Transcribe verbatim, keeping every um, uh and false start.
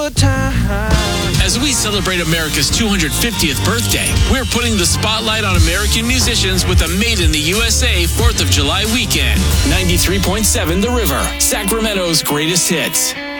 As we celebrate America's two hundred fiftieth birthday, we're putting the spotlight on American musicians with a Made in the U S A fourth of July weekend. ninety-three point seven The River, Sacramento's greatest hits.